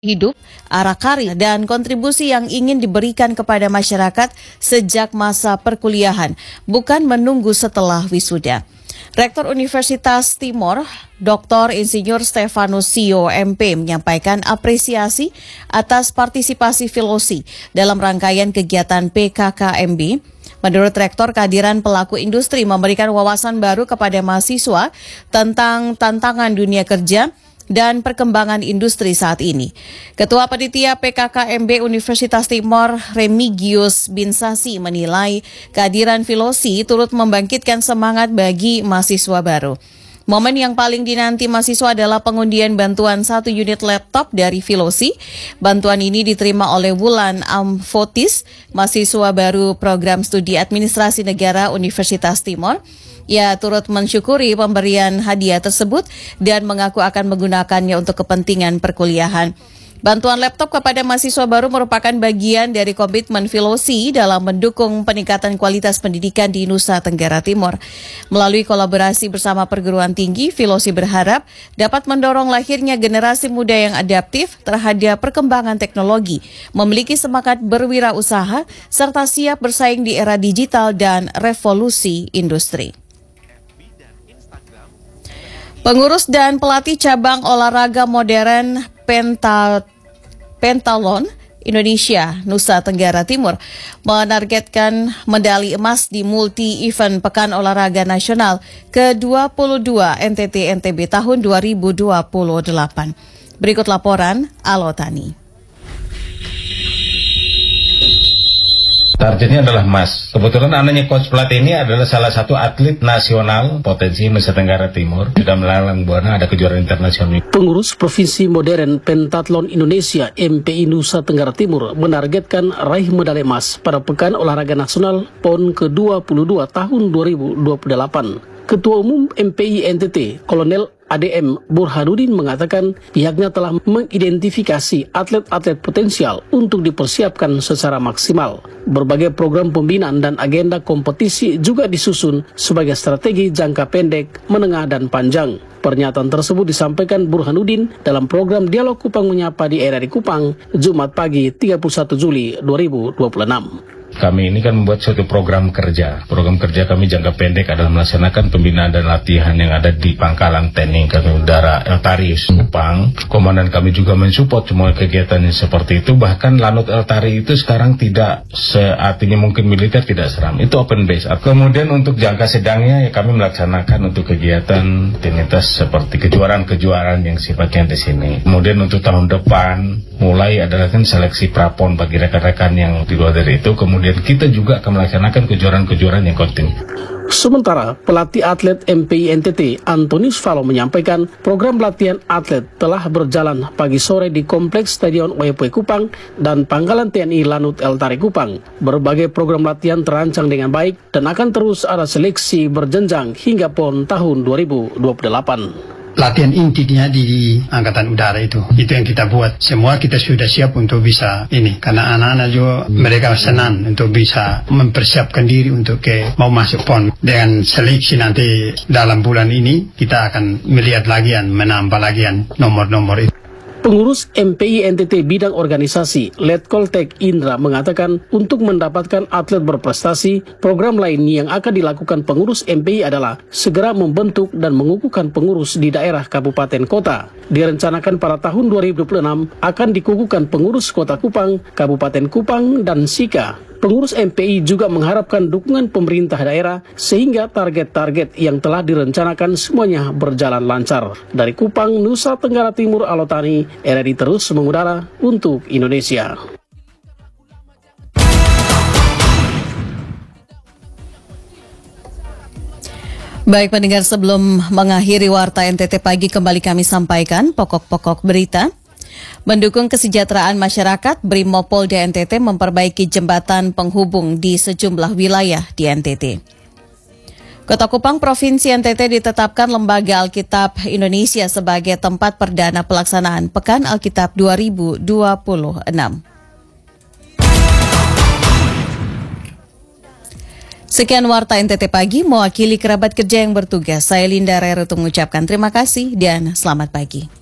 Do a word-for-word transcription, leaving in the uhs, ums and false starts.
hidup, arah karir, dan kontribusi yang ingin diberikan kepada masyarakat sejak masa perkuliahan, bukan menunggu setelah wisuda. Rektor Universitas Timor, Doktor Insinyur Stefanus Sio M P menyampaikan apresiasi atas partisipasi Filosi dalam rangkaian kegiatan P K K M B. Menurut Rektor, kehadiran pelaku industri memberikan wawasan baru kepada mahasiswa tentang tantangan dunia kerja dan perkembangan industri saat ini. Ketua Panitia P K K M B Universitas Timor, Remigius Binsasi, menilai kehadiran Filosi turut membangkitkan semangat bagi mahasiswa baru. Momen yang paling dinanti mahasiswa adalah pengundian bantuan satu unit laptop dari Filosi. Bantuan ini diterima oleh Wulan Amfotis, mahasiswa baru program studi administrasi negara Universitas Timor. Ia turut mensyukuri pemberian hadiah tersebut dan mengaku akan menggunakannya untuk kepentingan perkuliahan. Bantuan laptop kepada mahasiswa baru merupakan bagian dari komitmen Filosi dalam mendukung peningkatan kualitas pendidikan di Nusa Tenggara Timur. Melalui kolaborasi bersama perguruan tinggi, Filosi berharap dapat mendorong lahirnya generasi muda yang adaptif terhadap perkembangan teknologi, memiliki semangat berwirausaha, serta siap bersaing di era digital dan revolusi industri. Pengurus dan pelatih cabang olahraga modern Penta, Pentathlon Indonesia Nusa Tenggara Timur menargetkan medali emas di multi-event Pekan Olahraga Nasional ke dua puluh dua N T T N T B tahun dua ribu dua puluh delapan. Berikut laporan Alotani. Targetnya adalah emas. Kebetulan anaknya Coach pelatih ini adalah salah satu atlet nasional potensi Nusa Tenggara Timur. Sudah melalang buana ada kejuaraan internasional. Pengurus Provinsi Modern Pentathlon Indonesia M P I Nusa Tenggara Timur menargetkan raih medali emas pada Pekan Olahraga Nasional P O N ke dua puluh dua tahun dua ribu dua puluh delapan. Ketua Umum M P I N T T, Kolonel A D M Burhanuddin mengatakan pihaknya telah mengidentifikasi atlet-atlet potensial untuk dipersiapkan secara maksimal. Berbagai program pembinaan dan agenda kompetisi juga disusun sebagai strategi jangka pendek, menengah, dan panjang. Pernyataan tersebut disampaikan Burhanuddin dalam program Dialog Kupang Menyapa di R R I Kupang, Jumat pagi tiga puluh satu Juli dua ribu dua puluh enam. Kami ini kan membuat suatu program kerja. Program kerja kami jangka pendek adalah melaksanakan pembinaan dan latihan yang ada di Pangkalan T N I Angkatan Udara Eltarius Kupang. Komandan kami juga mensupport semua kegiatan yang seperti itu. Bahkan Lanut Eltari itu sekarang tidak seartinya mungkin militer tidak seram. Itu open base. Kemudian untuk jangka sedangnya ya kami melaksanakan untuk kegiatan rutinitas seperti kejuaraan-kejuaraan yang sifatnya di sini. Kemudian untuk tahun depan mulai adalah kan seleksi prapon bagi rekan-rekan yang di luar dari itu. Kemudian Kemudian kita juga akan melaksanakan kejuaraan-kejuaraan yang kontinu. Sementara pelatih atlet M P I N T T Antonius Falo menyampaikan program latihan atlet telah berjalan pagi sore di Kompleks Stadion Oepoe Kupang dan Pangkalan T N I Lanut Eltari Kupang. Berbagai program latihan terancang dengan baik dan akan terus ada seleksi berjenjang hingga P O N tahun dua ribu dua puluh delapan. Latihan intinya di, di Angkatan Udara itu. Itu yang kita buat. Semua kita sudah siap untuk bisa ini. Karena anak-anak juga mereka senang untuk bisa mempersiapkan diri untuk ke mau masuk P O N. Dengan seleksi nanti dalam bulan ini kita akan melihat lagi, menambah lagi nomor-nomor itu. Pengurus M P I N T T bidang organisasi Letkol Tek Indra mengatakan untuk mendapatkan atlet berprestasi, program lain yang akan dilakukan pengurus M P I adalah segera membentuk dan mengukuhkan pengurus di daerah kabupaten kota. Direncanakan pada tahun dua ribu dua puluh enam akan dikukuhkan pengurus Kota Kupang, Kabupaten Kupang, dan Sika. Pengurus M P I juga mengharapkan dukungan pemerintah daerah sehingga target-target yang telah direncanakan semuanya berjalan lancar. Dari Kupang, Nusa Tenggara Timur, Alotani, R R I terus mengudara untuk Indonesia. Baik pendengar, sebelum mengakhiri Warta N T T Pagi kembali kami sampaikan pokok-pokok berita. Mendukung kesejahteraan masyarakat, Brimopolda N T T memperbaiki jembatan penghubung di sejumlah wilayah di N T T. Kota Kupang, Provinsi N T T ditetapkan Lembaga Alkitab Indonesia sebagai tempat perdana pelaksanaan Pekan Alkitab dua ribu dua puluh enam. Sekian Warta N T T Pagi, mewakili kerabat kerja yang bertugas. Saya Linda Rerutu mengucapkan terima kasih dan selamat pagi.